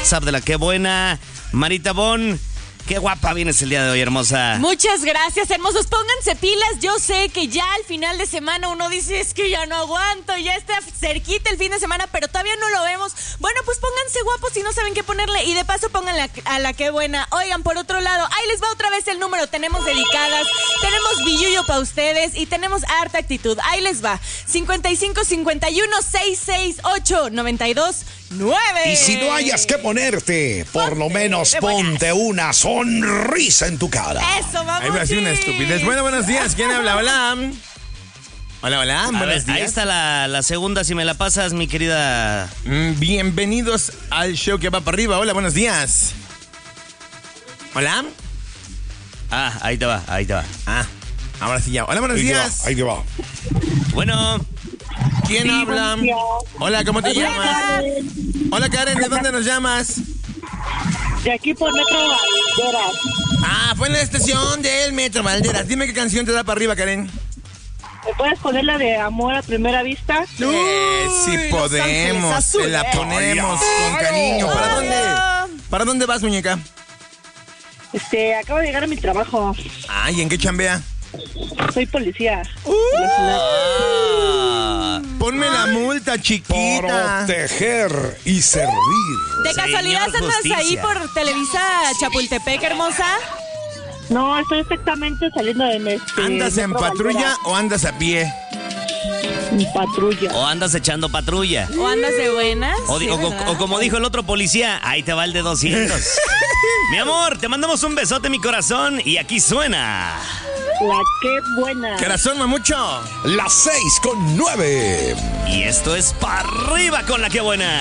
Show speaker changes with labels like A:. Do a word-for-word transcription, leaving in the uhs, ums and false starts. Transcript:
A: WhatsApp de la Qué Buena. Marita Bon, qué guapa vienes el día de hoy, hermosa.
B: Muchas gracias, hermosos. Pónganse pilas. Yo sé que ya al final de semana uno dice, es que ya no aguanto, ya está cerquita el fin de semana, pero todavía no lo vemos. Bueno, pues pónganse guapos si no saben qué ponerle. Y de paso pónganle a la Qué Buena. Oigan, por otro lado, ahí les va otra vez el número. Tenemos dedicadas, tenemos billullo para ustedes y tenemos harta actitud. Ahí les va. cincuenta y cinco, cincuenta y uno, sesenta y seis, ocho, noventa y dos, nueve.
C: Y si no hayas que ponerte, por ponte, lo menos ponte una sonrisa en tu cara.
B: Eso, vamos.
D: Ahí va a ser una estupidez. Bueno, buenos días. ¿Quién habla? Hola. Hola, hola.
A: A
D: Buenos
A: ver,
D: días.
A: ahí está la, la segunda, si me la pasas, mi querida.
D: Mm, Bienvenidos al show que va para arriba. Hola, buenos días. Hola.
A: Ah, ahí te va, ahí te va.
D: Ah, ahora sí ya. Hola, buenos
C: Ahí te
D: días.
C: va, ahí te va.
A: Bueno.
D: ¿Quién
E: Sí,
D: habla?
E: buenos días.
D: Hola, ¿cómo te
E: Hola,
D: llamas?
E: Karen.
D: Hola, Karen, ¿de dónde nos llamas?
E: De aquí por Metro Valderas.
D: Ah, fue en la estación del Metro Valderas. Dime qué canción te da para arriba, Karen.
E: ¿Me puedes poner la de Amor a Primera Vista?
D: Eh, sí
B: Los
D: podemos,
B: Ángeles
D: te la
B: Azules.
D: ponemos con cariño. ¿Para dónde? ¿Para dónde vas, muñeca?
E: Este, acabo de llegar a mi trabajo.
D: Ay, ¿en qué chambea?
E: Soy policía.
A: Ah,
D: Ponme la multa, chiquita.
C: Proteger y servir.
B: ¿De casualidad
A: Señor
B: andas
A: Justicia.
B: ahí por Televisa Chapultepec, hermosa?
E: No, estoy exactamente saliendo de este,
D: ¿Andas en
E: Metro
D: patrulla
E: Valderas.
D: o andas a pie?
E: En patrulla.
A: o andas echando patrulla.
B: ¿O andas de buenas?
A: O, di-
B: Sí,
A: o- o-
B: ¿verdad?
A: o como dijo el otro policía, ahí te va el de doscientos. Mi amor, te mandamos un besote, mi corazón, y aquí suena.
E: La Qué Buena.
D: Corazón, mamucho.
C: Las seis con nueve.
A: Y esto es Pa' Arriba con la Qué Buena.